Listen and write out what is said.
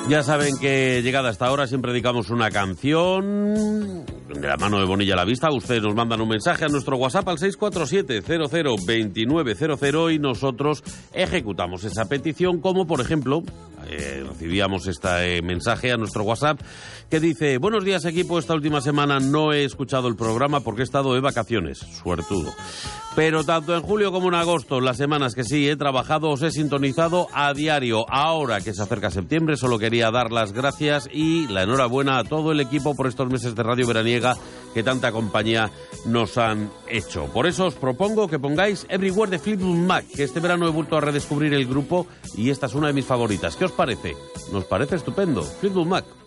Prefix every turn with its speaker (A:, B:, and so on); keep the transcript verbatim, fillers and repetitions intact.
A: Ya saben que llegada a esta hora siempre dedicamos una canción de la mano de Bonilla a la vista. Ustedes nos mandan un mensaje a nuestro WhatsApp al seis cuatro siete, cero cero, dos nueve cero cero y nosotros ejecutamos esa petición, como por ejemplo, eh, recibíamos este eh, mensaje a nuestro WhatsApp que dice: buenos días equipo, esta última semana no he escuchado el programa porque he estado de vacaciones, suertudo. Pero tanto en julio como en agosto, las semanas que sí he trabajado, os he sintonizado a diario. Ahora que se acerca septiembre, solo quería dar las gracias y la enhorabuena a todo el equipo por estos meses de radio veraniega que tanta compañía nos han hecho. Por eso os propongo que pongáis Everywhere de Fleetwood Mac, que este verano he vuelto a redescubrir el grupo y esta es una de mis favoritas. ¿Qué os parece? Nos parece estupendo. Fleetwood Mac.